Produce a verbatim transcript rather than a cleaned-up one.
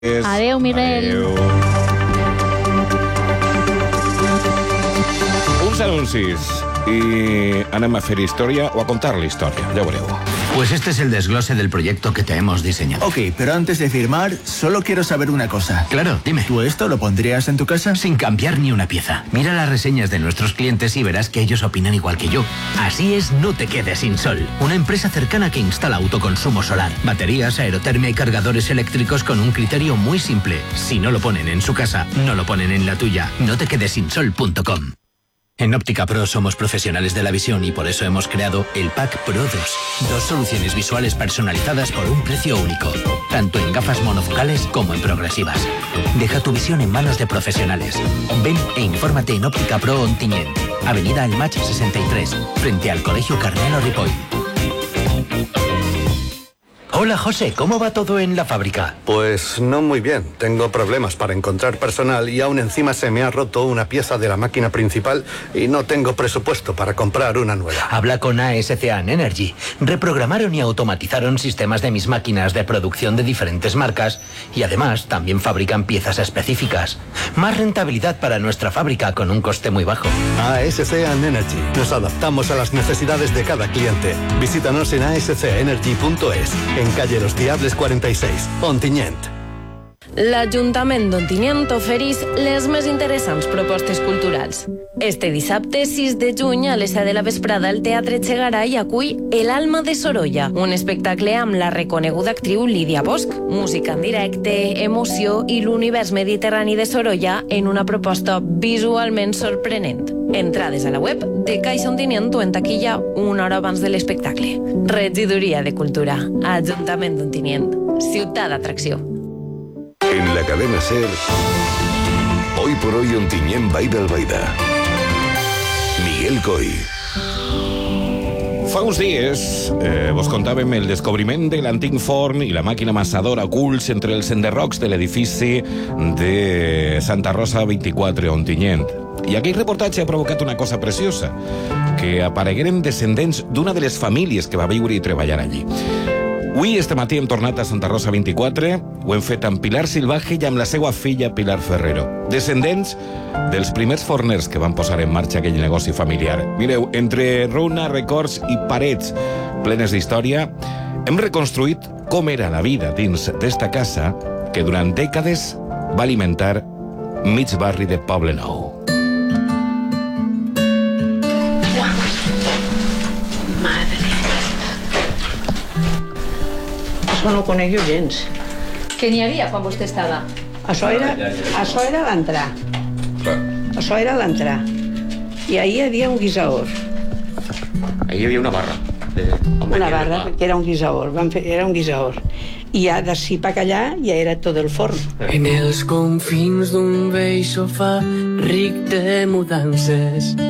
Adéu, Miguel. Adéu. Uns anuncis i anem a fer història o a contar la història, ja ho veureu. Pues este es el desglose del proyecto que te hemos diseñado. Ok, pero antes de firmar, solo quiero saber una cosa. Claro, dime. ¿Tú esto lo pondrías en tu casa? Sin cambiar ni una pieza. Mira las reseñas de nuestros clientes y verás que ellos opinan igual que yo. Así es No Te Quedes Sin Sol, una empresa cercana que instala autoconsumo solar, baterías, aerotermia y cargadores eléctricos con un criterio muy simple. Si no lo ponen en su casa, no lo ponen en la tuya. no te quedes sin sol punto com. En Óptica Pro somos profesionales de la visión y por eso hemos creado el Pack Pro dos. Dos soluciones visuales personalizadas por un precio único, tanto en gafas monofocales como en progresivas. Deja tu visión en manos de profesionales. Ven e infórmate en Óptica Pro Ontinyent, Avenida El Mach sesenta y tres, frente al Colegio Carmelo Ripoll. Hola José, ¿cómo va todo en la fábrica? Pues no muy bien. Tengo problemas para encontrar personal y aún encima se me ha roto una pieza de la máquina principal y no tengo presupuesto para comprar una nueva. Habla con A S C A N Energy. Reprogramaron y automatizaron sistemas de mis máquinas de producción de diferentes marcas y además también fabrican piezas específicas. Más rentabilidad para nuestra fábrica con un coste muy bajo. A S C A N Energy. Nos adaptamos a las necesidades de cada cliente. Visítanos en a s c energy punto es. En calle Los Diables quaranta i sis, Ontinyent. L'Ajuntament d'Ontinyent ofereix les més interessants propostes culturals. Este dissabte, sis de juny, a les set de la vesprada, el Teatre Chegaray acull El alma de Sorolla, un espectacle amb la reconeguda actriu Lídia Bosch, música en directe, emoció i l'univers mediterrani de Sorolla en una proposta visualment sorprenent. Entrades a la web de Caixa Ontinyent o en taquilla una hora abans de l'espectacle. Regidoria de Cultura, Ajuntament d'Ontinyent, ciutat d'atracció. En la cadena SER, hoy por hoy Ontinyent Baida al Baida. Miguel Coy. Fa uns dies eh, vos contàvem el descobriment de l'antic forn i la màquina amassadora ocults entre els enderrocs de l'edifici de Santa Rosa vint-i-quatre a Ontinyent. I aquell reportatge ha provocat una cosa preciosa, que aparegueren descendents d'una de les famílies que va viure i treballar allí. Avui, este matí, hem tornat a Santa Rosa vint-i-quatre, ho hem fet amb Pilar Silvaje i amb la seva filla Pilar Ferrero, descendents dels primers forners que van posar en marxa aquell negoci familiar. Mireu, entre runa, records i parets plenes d'història, hem reconstruït com era la vida dins d'esta casa que durant dècades va alimentar mig barri de Poblenou. Això no ho conec jo gens. Què n'hi havia quan vostè estava? Això era, això era l'entrar. Això era l'entrar. I ahir hi havia un guisaor. Ahir hi havia una barra. De... Una barra, que era un guisaor. Van fer, era un guisaor. I ja d'ací pa allà ja era tot el forn. En els confins d'un vell sofà ric de mudances